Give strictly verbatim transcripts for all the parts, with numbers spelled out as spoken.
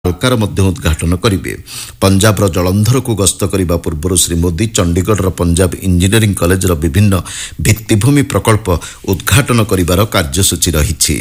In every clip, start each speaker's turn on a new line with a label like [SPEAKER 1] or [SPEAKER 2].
[SPEAKER 1] ଆଲକାର ମଧ୍ୟ ଉଦ୍ଘାଟନ କରିବେ। ପଞ୍ଜାବର ଜଳନ୍ଧରକୁ ଗସ୍ତ କରିବା ପୂର୍ବରୁ ଶ୍ରୀ ମୋଦି ଚଣ୍ଡିଗଡ଼ର ପଞ୍ଜାବ ଇଞ୍ଜିନିୟରିଂ କଲେଜର ବିଭିନ୍ନ ଭିତ୍ତିଭୂମି ପ୍ରକଳ୍ପ ଉଦ୍ଘାଟନ କରିବାର କାର୍ଯ୍ୟସୂଚୀ ରହିଛି।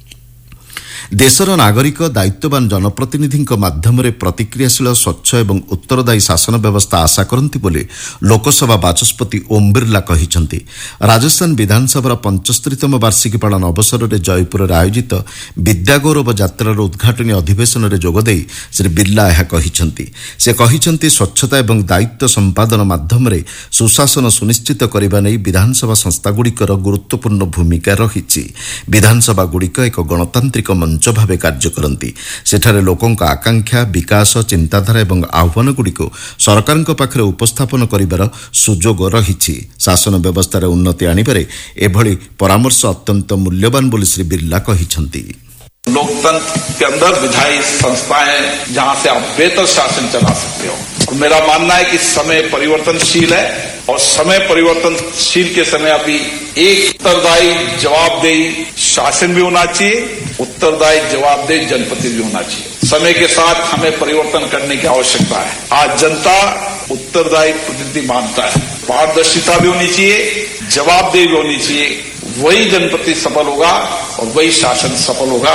[SPEAKER 1] ଦେଶର ନାଗରିକ ଦାୟିତ୍ୱବାନ ଜନପ୍ରତିନିଧିଙ୍କ ମାଧ୍ୟମରେ ପ୍ରତିକ୍ରିୟାଶୀଳ ସ୍ୱଚ୍ଛ ଏବଂ ଉତ୍ତରଦାୟୀ ଶାସନ ବ୍ୟବସ୍ଥା ଆଶା କରନ୍ତି ବୋଲି ଲୋକସଭା ବାଚସ୍ପତି ଓମ୍ ବିର୍ଲା କହିଛନ୍ତି। ରାଜସ୍ଥାନ ବିଧାନସଭାର ପଞ୍ଚସ୍ତରୀତମ ବାର୍ଷିକୀ ପାଳନ ଅବସରରେ ଜୟପୁରରେ ଆୟୋଜିତ ବିଦ୍ୟାଗୌରବ ଯାତ୍ରାର ଉଦ୍ଘାଟନୀ ଅଧିବେଶନରେ ଯୋଗଦେଇ ଶ୍ରୀ ବିର୍ଲା ଏହା କହିଛନ୍ତି। ସେ କହିଛନ୍ତି ସ୍ୱଚ୍ଛତା ଏବଂ ଦାୟିତ୍ୱ ସମ୍ପାଦନ ମାଧ୍ୟମରେ ସୁଶାସନ ସୁନିଶ୍ଚିତ କରିବା ନେଇ ବିଧାନସଭା ସଂସ୍ଥାଗୁଡ଼ିକର ଗୁରୁତ୍ୱପୂର୍ଣ୍ଣ ଭୂମିକା ରହିଛି। ବିଧାନସଭାଗୁଡ଼ିକ ଏକ ଗଣତାନ୍ତ୍ରିକ ମଞ୍ଚ ଭାବେ କାର୍ଯ୍ୟ କରନ୍ତି। ସେଠାରେ ଲୋକଙ୍କ ଆକାଂକ୍ଷା, ବିକାଶ, ଚିନ୍ତାଧାରା ଏବଂ ଆହ୍ୱାନଗୁଡ଼ିକୁ ସରକାରଙ୍କ ପାଖରେ ଉପସ୍ଥାପନ କରିବାର ସୁଯୋଗ ରହିଛି। ଶାସନ ବ୍ୟବସ୍ଥାରେ ଉନ୍ନତି ଆଣିବାରେ ଏଭଳି ପରାମର୍ଶ ଅତ୍ୟନ୍ତ ମୂଲ୍ୟବାନ ବୋଲି ଶ୍ରୀ ବିର୍ଲା କହିଛନ୍ତି।
[SPEAKER 2] लोकतंत्र के अंदर विधायी संस्थाएं जहां से आप बेहतर शासन चला सकते हो। और मेरा मानना है कि समय परिवर्तनशील है और समय परिवर्तनशील के समय अभी एक उत्तरदायी जवाबदेही शासन भी होना चाहिए, उत्तरदायी जवाबदेही जनप्रतिनिधि भी होना चाहिए। समय के साथ हमें परिवर्तन करने की आवश्यकता है। आज जनता उत्तरदायी प्रतिनिधि मांगता है। पारदर्शिता भी होनी चाहिए, जवाबदेही भी होनी चाहिए। वही जनप्रति सफल होगा और वही शासन सफल होगा।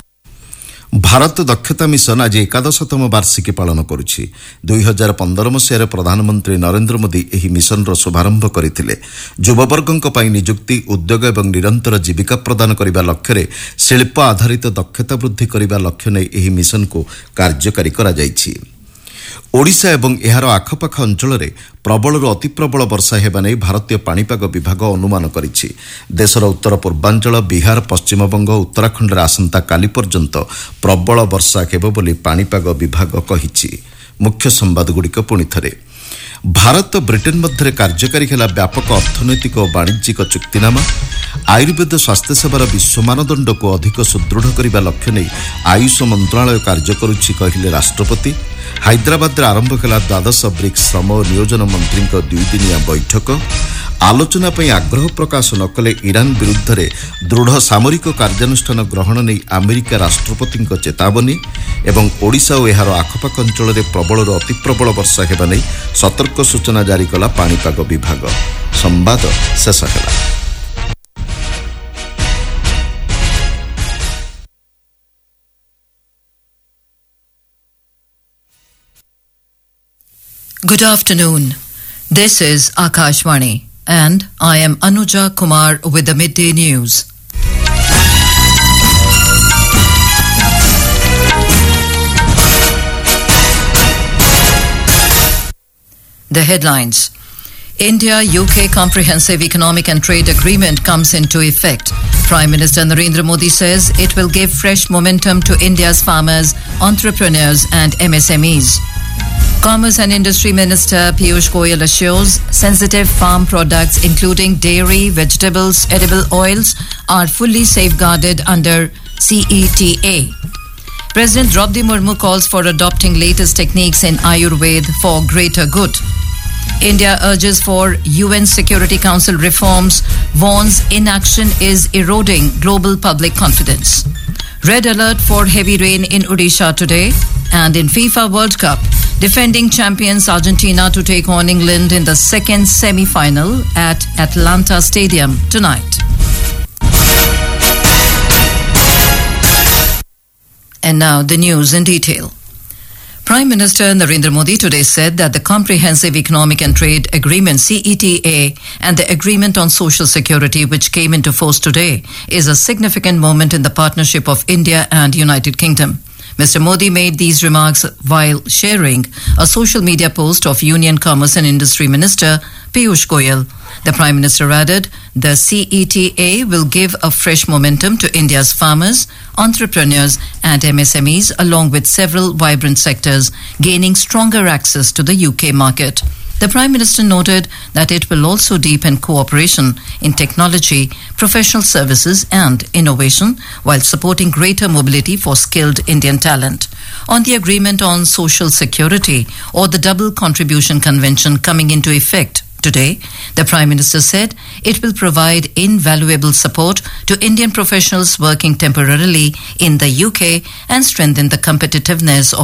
[SPEAKER 1] ଭାରତ ଦକ୍ଷତା ମିଶନ ଆଜି ଏକାଦଶତମ ବାର୍ଷିକୀ ପାଳନ କରୁଛି। ଦୁଇ ହଜାର ପନ୍ଦର ମସିହାରେ ପ୍ରଧାନମନ୍ତ୍ରୀ ନରେନ୍ଦ୍ର ମୋଦି ଏହି ମିଶନର ଶୁଭାରମ୍ଭ କରିଥିଲେ। ଯୁବବର୍ଗଙ୍କ ପାଇଁ ନିଯୁକ୍ତି, ଉଦ୍ୟୋଗ ଏବଂ ନିରନ୍ତର ଜୀବିକା ପ୍ରଦାନ କରିବା ଲକ୍ଷ୍ୟରେ ଶିଳ୍ପ ଆଧାରିତ ଦକ୍ଷତା ବୃଦ୍ଧି କରିବା ଲକ୍ଷ୍ୟ ନେଇ ଏହି ମିଶନକୁ କାର୍ଯ୍ୟକାରୀ କରାଯାଇଛି। ଓଡ଼ିଶା ଏବଂ ଏହାର ଆଖପାଖ ଅଞ୍ଚଳରେ ପ୍ରବଳରୁ ଅତି ପ୍ରବଳ ବର୍ଷା ହେବା ନେଇ ଭାରତୀୟ ପାଣିପାଗ ବିଭାଗ ଅନୁମାନ କରିଛି। ଦେଶର ଉତ୍ତର ପୂର୍ବାଞ୍ଚଳ, ବିହାର, ପଶ୍ଚିମବଙ୍ଗ ଓ ଉତ୍ତରାଖଣ୍ଡରେ ଆସନ୍ତାକାଲି ପର୍ଯ୍ୟନ୍ତ ପ୍ରବଳ ବର୍ଷା ହେବ ବୋଲି ପାଣିପାଗ ବିଭାଗ କହିଛି। ମୁଖ୍ୟ ସମ୍ବାଦଗୁଡ଼ିକ ପୁଣିଥରେ। ଭାରତ ବ୍ରିଟେନ୍ ମଧ୍ୟରେ କାର୍ଯ୍ୟକାରୀ ହେଲା ବ୍ୟାପକ ଅର୍ଥନୈତିକ ଓ ବାଣିଜ୍ୟିକ ଚୁକ୍ତିନାମା। ଆୟୁର୍ବେଦ ସ୍ୱାସ୍ଥ୍ୟସେବାର ବିଶ୍ୱ ମାନଦଣ୍ଡକୁ ଅଧିକ ସୁଦୃଢ଼ କରିବା ଲକ୍ଷ୍ୟ ନେଇ ଆୟୁଷ ମନ୍ତ୍ରଣାଳୟ କାର୍ଯ୍ୟ କରୁଛି କହିଲେ ରାଷ୍ଟ୍ରପତି। ହାଇଦ୍ରାବାଦରେ ଆରମ୍ଭ ହେଲା ଦ୍ୱାଦଶ ବ୍ରିକ୍ସ ଶ୍ରମ ଓ ନିୟୋଜନ ମନ୍ତ୍ରୀଙ୍କ ଦୁଇଦିନିଆ ବୈଠକ। ଆଲୋଚନା ପାଇଁ ଆଗ୍ରହ ପ୍ରକାଶ ନ କଲେ ଇରାନ ବିରୁଦ୍ଧରେ ଦୃଢ଼ ସାମରିକ କାର୍ଯ୍ୟାନୁଷ୍ଠାନ ଗ୍ରହଣ ନେଇ ଆମେରିକା ରାଷ୍ଟ୍ରପତିଙ୍କ ଚେତାବନୀ। ଏବଂ ଓଡ଼ିଶା ଓ ଏହାର ଆଖପାଖ ଅଞ୍ଚଳରେ ପ୍ରବଳରୁ ଅତି ପ୍ରବଳ ବର୍ଷା ହେବା ନେଇ ସତର୍କ ସୂଚନା ଜାରି କଲା ପାଣିପାଗ ବିଭାଗ। ସମ୍ବାଦ ଶେଷ ହେଲା।
[SPEAKER 3] Good afternoon. This is Akashvani and I am Anuja Kumar with the midday news. The headlines. India-U K Comprehensive Economic and Trade Agreement comes into effect. Prime Minister Narendra Modi says it will give fresh momentum to India's farmers, entrepreneurs and M S M Es. Commerce and Industry Minister Piyush Goyal assures sensitive farm products including dairy, vegetables, edible oils are fully safeguarded under C E T A. President Draupadi Murmu calls for adopting latest techniques in Ayurveda for greater good. India urges for U N Security Council reforms, warns inaction is eroding global public confidence. Red alert for heavy rain in Odisha today. And in FIFA World Cup, defending champions Argentina to take on England in the second semi-final at Atlanta Stadium tonight. And now the news in detail. Prime Minister Narendra Modi today said that the Comprehensive Economic and Trade Agreement C E T A and the Agreement on Social Security, which came into force today, is a significant moment in the partnership of India and United Kingdom. Mister Modi made these remarks while sharing a social media post of Union Commerce and Industry Minister Piyush Goyal. The Prime Minister added, the C E T A will give a fresh momentum to India's farmers, entrepreneurs and M S M Es along with several vibrant sectors gaining stronger access to the U K market. The Prime Minister noted that it will also deepen cooperation in technology, professional services and innovation while supporting greater mobility for skilled Indian talent. On the agreement on social security or the double contribution convention coming into effect today, the Prime Minister said it will provide invaluable support to Indian professionals working temporarily in the U K and strengthen the competitiveness of